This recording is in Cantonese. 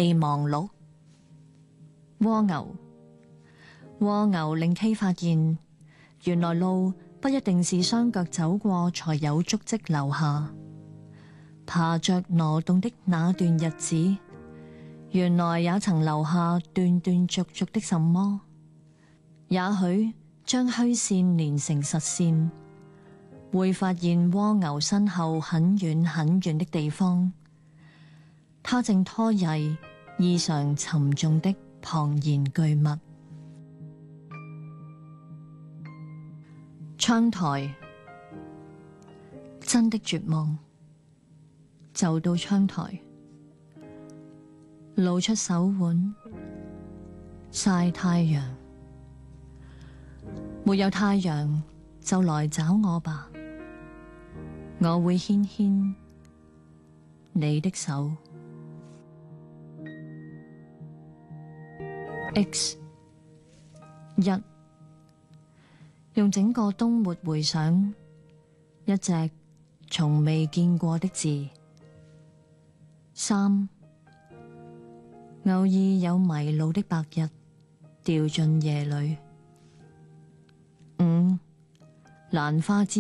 備忘錄。蝸牛令 K 發現，原來路不一定是雙腳走過才有足跡留下。爬着挪動的那段日子，原來也曾留下斷斷續續的什麼。也許將虛線連成實線，會發現蝸牛身後很遠很遠的地方，它正拖曳異常沉重的龐然巨物。窗台，真的絕望，就到窗台，露出手腕，曬太陽。沒有太陽就來找我吧，我會牽牽你的手。X 1，用整個冬末回想一隻從未見過的字。3，偶爾有迷路的白日掉進夜裏。5，蘭花之